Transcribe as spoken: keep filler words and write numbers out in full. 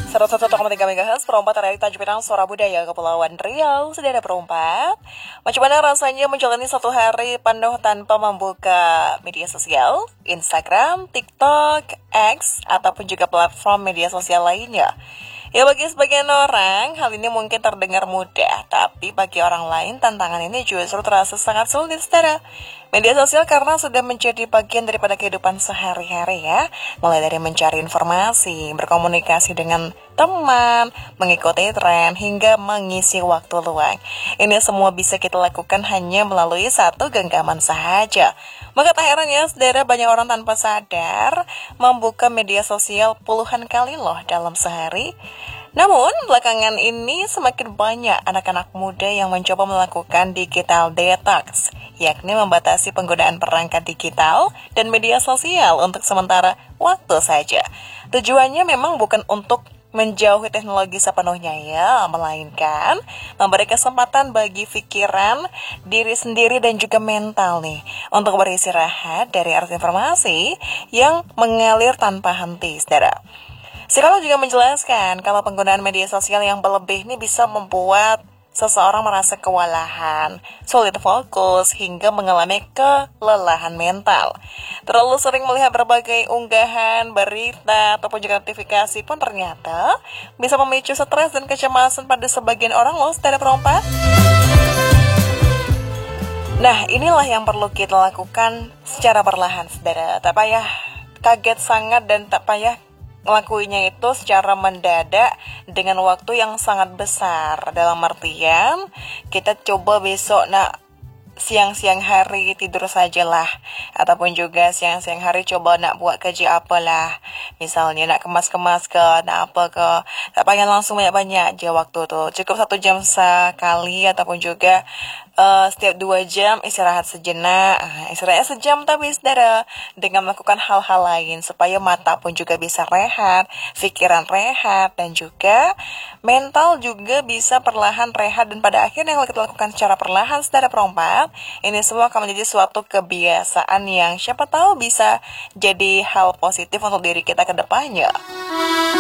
seratus satu koma tiga megahertz perompat dari Tanjung Pinang, Suara Budaya, Kepulauan Riau. Saudara perompat, macam mana rasanya menjalani satu hari penuh tanpa membuka media sosial, Instagram, TikTok, X, ataupun juga platform media sosial lainnya? Ya, bagi sebagian orang, hal ini mungkin terdengar mudah, tapi bagi orang lain, tantangan ini justru terasa sangat sulit, saudara. Media sosial karena sudah menjadi bagian daripada kehidupan sehari-hari ya, mulai dari mencari informasi, berkomunikasi dengan teman, mengikuti tren, hingga mengisi waktu luang. Ini semua bisa kita lakukan hanya melalui satu genggaman saja. Maka tak heran ya, saudara, banyak orang tanpa sadar membuka media sosial puluhan kali loh dalam sehari. Namun, belakangan ini semakin banyak anak-anak muda yang mencoba melakukan digital detox, yakni membatasi penggunaan perangkat digital dan media sosial untuk sementara waktu saja. Tujuannya memang bukan untuk menjauhi teknologi sepenuhnya ya, melainkan memberi kesempatan bagi pikiran, diri sendiri dan juga mental nih untuk beristirahat dari arus informasi yang mengalir tanpa henti, saudara. Psikolog juga menjelaskan kalau penggunaan media sosial yang berlebih ini bisa membuat seseorang merasa kewalahan, sulit fokus, hingga mengalami kelelahan mental. Terlalu sering melihat berbagai unggahan, berita, ataupun juga notifikasi pun ternyata bisa memicu stres dan kecemasan pada sebagian orang loh, saudara perompat. Nah, inilah yang perlu kita lakukan secara perlahan, saudara. Tak payah kaget sangat dan tak payah ngelakuinya itu secara mendadak dengan waktu yang sangat besar. Dalam artian, kita coba besok nak siang-siang hari tidur sajalah, ataupun juga siang-siang hari coba nak buat kerja apalah, misalnya nak kemas-kemas ke, nak apa ke. Tak payah langsung banyak-banyak je waktu tu, cukup satu jam sekali, ataupun juga uh, setiap dua jam istirahat sejenak. uh, Istirahat sejam tapi saudara, dengan melakukan hal-hal lain supaya mata pun juga bisa rehat, pikiran rehat, dan juga mental juga bisa perlahan rehat. Dan pada akhirnya kalau kita lakukan secara perlahan, saudara perompat, ini semua akan menjadi suatu kebiasaan yang siapa tahu bisa jadi hal positif untuk diri kita ke depannya.